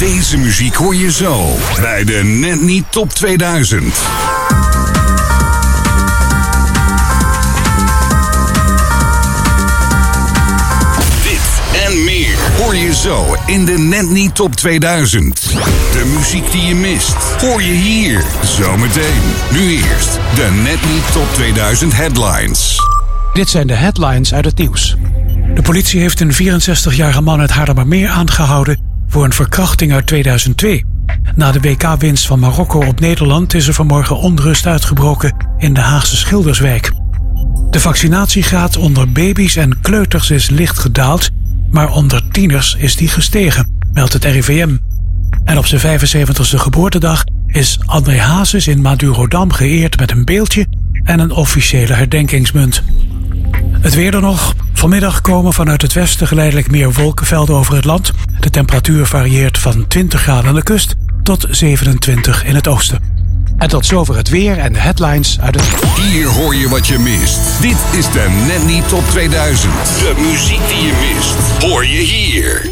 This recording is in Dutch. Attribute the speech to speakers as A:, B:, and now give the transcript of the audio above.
A: Deze muziek hoor je zo bij de Net Niet Top 2000. En meer hoor je zo in de Net Niet Top 2000. De muziek die je mist, hoor je hier zometeen. Nu eerst de Net Niet Top 2000 headlines.
B: Dit zijn de headlines uit het nieuws. De politie heeft een 64-jarige man uit Haarlemmermeer aangehouden voor een verkrachting uit 2002. Na de WK-winst van Marokko op Nederland is er vanmorgen onrust uitgebroken in de Haagse Schilderswijk. De vaccinatiegraad onder baby's en kleuters is licht gedaald, maar onder tieners is die gestegen, meldt het RIVM. En op zijn 75e geboortedag is André Hazes in Madurodam geëerd met een beeldje en een officiële herdenkingsmunt. Het weer er nog. Vanmiddag komen vanuit het westen geleidelijk meer wolkenvelden over het land. De temperatuur varieert van 20 graden aan de kust tot 27 in het oosten. En tot zover het weer en de headlines uit het...
A: Hier hoor je wat je mist. Dit is de Net Niet Top 2000. De muziek die je mist, hoor je hier.